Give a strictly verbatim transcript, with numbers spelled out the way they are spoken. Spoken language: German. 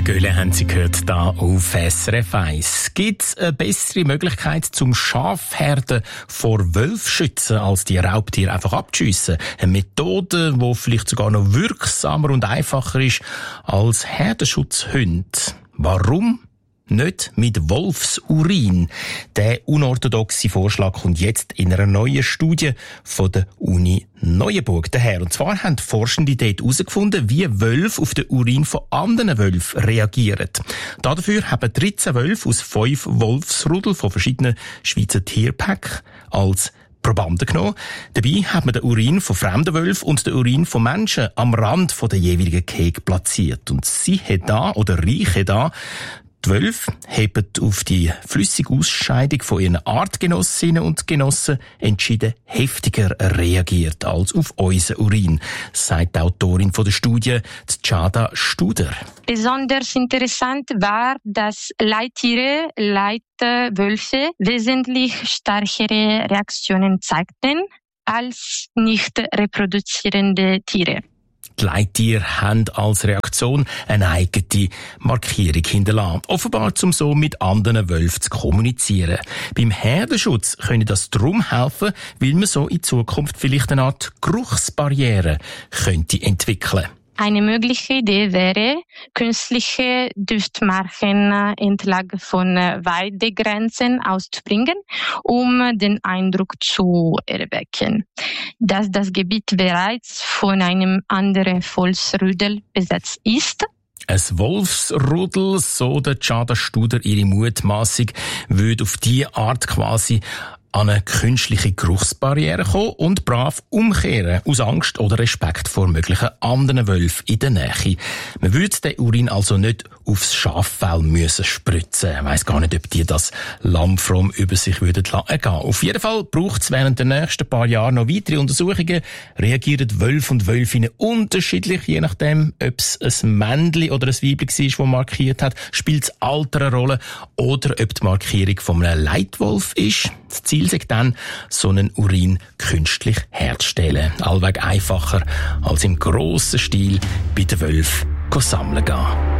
Göhle haben Sie gehört, da auf S R F eins. Gibt es eine bessere Möglichkeit zum Schafherden vor Wölfschützen, als die Raubtiere einfach abzuschiessen? Eine Methode, die vielleicht sogar noch wirksamer und einfacher ist als Herdenschutzhunde. Warum nicht mit Wolfsurin? Der unorthodoxe Vorschlag kommt jetzt in einer neuen Studie von der Uni Neuenburg daher. Und zwar haben die Forschende dort herausgefunden, wie Wölfe auf den Urin von anderen Wölfen reagieren. Dafür haben dreizehn Wölfe aus fünf Wolfsrudel von verschiedenen Schweizer Tierparks als Probanden genommen. Dabei hat man den Urin von fremden Wölfen und den Urin von Menschen am Rand der jeweiligen Käfig platziert. Und sie hat da, oder reiche da, die Wölfe haben auf die flüssige Ausscheidung von ihren Artgenossinnen und Genossen entschieden heftiger reagiert als auf unseren Urin, sagt die Autorin der Studie, Chada Studer. Besonders interessant war, dass Leittiere, Leitwölfe wesentlich stärkere Reaktionen zeigten als nicht reproduzierende Tiere. Die Leittiere haben als Reaktion eine eigene Markierung hinterlassen. Offenbar, um so mit anderen Wölfen zu kommunizieren. Beim Herdenschutz könnte das darum helfen, weil man so in Zukunft vielleicht eine Art Geruchsbarriere könnte entwickeln. Eine mögliche Idee wäre, künstliche Duftmarken entlang von Weidegrenzen auszubringen, um den Eindruck zu erwecken, dass das Gebiet bereits von einem anderen Wolfsrudel besetzt ist. Ein Wolfsrudel, so der Chada Studer ihre Mutmaßung, würde auf diese Art quasi an eine künstliche Geruchsbarriere kommen und brav umkehren, aus Angst oder Respekt vor möglichen anderen Wölfen in der Nähe. Man würde den Urin also nicht aufs Schaffell müssen spritzen. Ich weiss gar nicht, ob die das lammfromm über sich würden ergehen. Auf jeden Fall braucht es während der nächsten paar Jahre noch weitere Untersuchungen. Reagieren Wölfe und Wölfinnen unterschiedlich, je nachdem, ob es ein Männchen oder ein Weibchen war, das markiert hat. Spielt das Alter eine Rolle oder ob die Markierung von einem Leitwolf ist? Das Ziel ist dann, so einen Urin künstlich herzustellen. Allweg einfacher als im grossen Stil bei den Wölfen sammeln gehen.